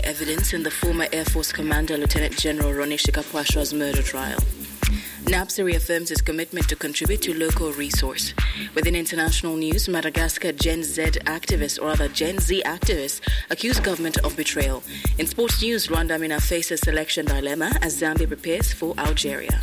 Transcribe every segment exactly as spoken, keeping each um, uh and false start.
evidence in the former Air Force Commander Lieutenant General Ronnie Shikapwasha's murder trial. NAPSA reaffirms its commitment to contribute to local resource. Within international news, Madagascar Gen Z activists, or rather Gen Z activists, accuse government of betrayal. In sports news, Rwanda Mina faces selection dilemma as Zambia prepares for Algeria.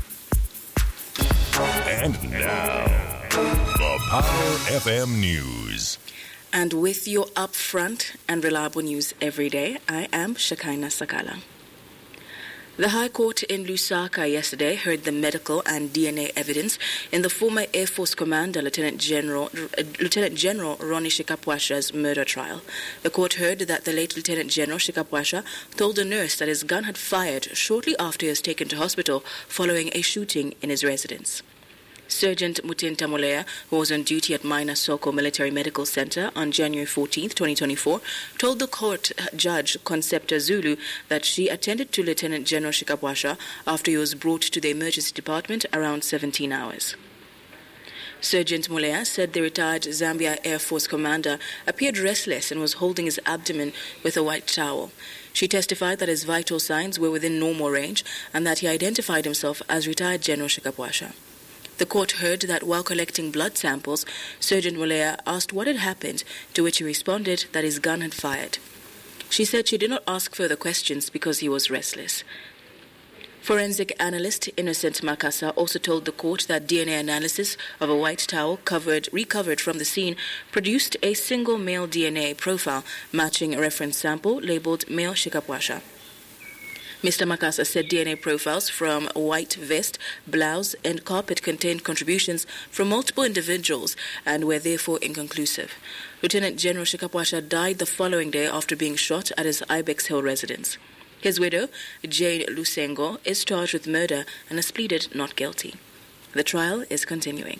And now, the Power F M News. And with your upfront and reliable news every day, I am Shakaina Sakala. The High Court in Lusaka yesterday heard the medical and D N A evidence in the former Air Force Commander Lieutenant General uh, Lieutenant General Ronnie Shikapwasha's murder trial. The court heard that the late Lieutenant General Shikapwasha told a nurse that his gun had fired shortly after he was taken to hospital following a shooting in his residence. Sergeant Mutinta Molea, who was on duty at Maina Soko Military Medical Center on January fourteenth, twenty twenty-four, told the court judge Concepta Zulu that she attended to Lieutenant General Shikapwasha after he was brought to the emergency department around seventeen hours. Sergeant Molea said the retired Zambia Air Force commander appeared restless and was holding his abdomen with a white towel. She testified that his vital signs were within normal range and that he identified himself as retired General Shikapwasha. The court heard that while collecting blood samples, Sergeant Molea asked what had happened, to which he responded that his gun had fired. She said she did not ask further questions because he was restless. Forensic analyst Innocent Makasa also told the court that D N A analysis of a white towel covered, recovered from the scene produced a single male D N A profile matching a reference sample labeled male Shikapwasha. Mister Makasa said D N A profiles from a white vest, blouse, and carpet contained contributions from multiple individuals and were therefore inconclusive. Lieutenant General Shikapwasha died the following day after being shot at his Ibex Hill residence. His widow, Jane Lusengo, is charged with murder and has pleaded not guilty. The trial is continuing.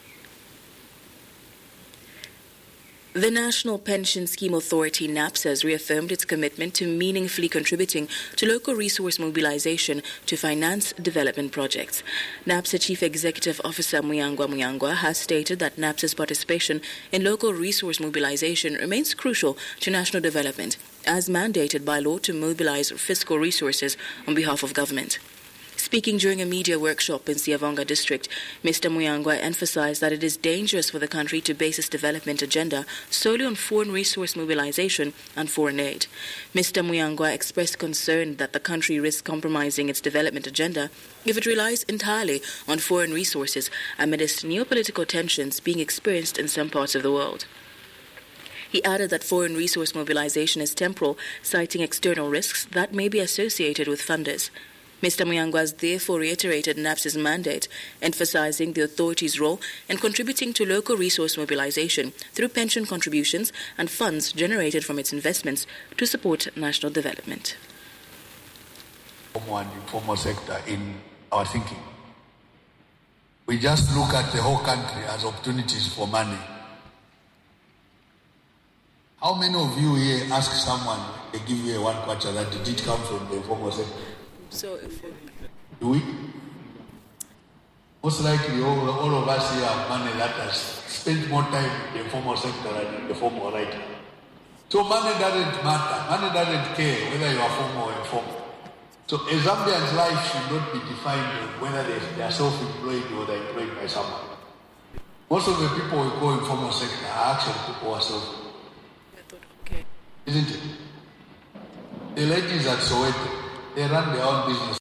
The National Pension Scheme Authority, NAPSA, has reaffirmed its commitment to meaningfully contributing to local resource mobilization to finance development projects. NAPSA Chief Executive Officer Muyangwa Muyangwa has stated that NAPSA's participation in local resource mobilization remains crucial to national development, as mandated by law to mobilize fiscal resources on behalf of government. Speaking during a media workshop in Siavonga district, Mister Muyangwa emphasized that it is dangerous for the country to base its development agenda solely on foreign resource mobilization and foreign aid. Mister Muyangwa expressed concern that the country risks compromising its development agenda if it relies entirely on foreign resources amidst geopolitical tensions being experienced in some parts of the world. He added that foreign resource mobilization is temporal, citing external risks that may be associated with funders. Mister Muyangwa has therefore reiterated NAPSA's mandate, emphasizing the authority's role in contributing to local resource mobilization through pension contributions and funds generated from its investments to support national development. Formal and informal sector in our thinking. We just look at the whole country as opportunities for money. How many of you here ask someone, they give you a one quarter that did it come from the informal sector? So, if do we? Most likely, all, all of us here have money that has spent more time in the formal sector than in the formal right. So money doesn't matter. Money doesn't care whether you are formal or informal. So a Zambian's life should not be defined on whether they are self-employed or they are employed by someone. Most of the people we call informal sector are actually people who are self-employed. Okay. Isn't it? The ladies at Soweto, they run their own business.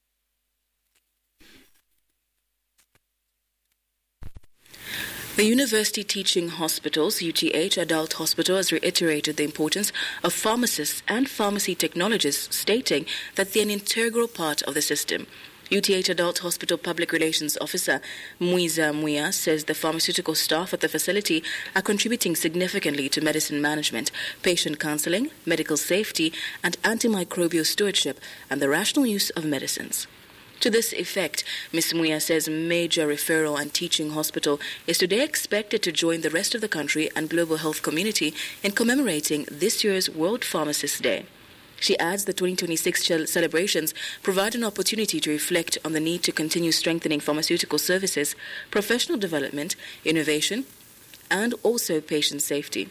The University Teaching Hospitals, U T H Adult Hospital, has reiterated the importance of pharmacists and pharmacy technologists, stating that they are an integral part of the system. U T H Adult Hospital Public Relations Officer Muiza Muya says the pharmaceutical staff at the facility are contributing significantly to medicine management, patient counseling, medical safety, and antimicrobial stewardship and the rational use of medicines. To this effect, Miz Muya says major referral and teaching hospital is today expected to join the rest of the country and global health community in commemorating this year's World Pharmacist Day. She adds the twenty twenty-six celebrations provide an opportunity to reflect on the need to continue strengthening pharmaceutical services, professional development, innovation, and also patient safety.